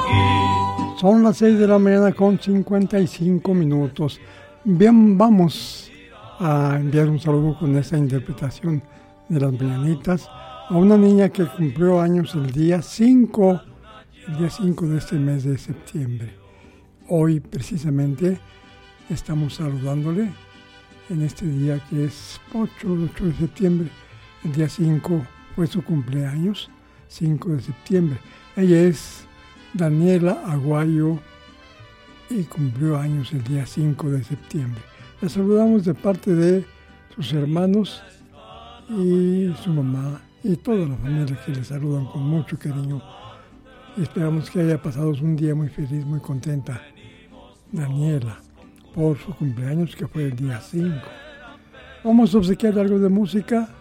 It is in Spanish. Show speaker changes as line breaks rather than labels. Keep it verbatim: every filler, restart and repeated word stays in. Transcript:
aquí.
Son las seis de la mañana con cincuenta y cinco minutos. Bien, vamos a enviar un saludo con esta interpretación de las mañanitas a una niña que cumplió años el día cinco, el día cinco de este mes de septiembre. Hoy precisamente estamos saludándole en este día que es ocho de septiembre. El día cinco fue su cumpleaños, cinco de septiembre. Ella es Daniela Aguayo y cumplió años el día cinco de septiembre. La saludamos de parte de sus hermanos y su mamá y toda la familia que le saludan con mucho cariño. Y esperamos que haya pasado un día muy feliz, muy contenta, Daniela, por su cumpleaños que fue el día cinco. Vamos a obsequiar algo de música.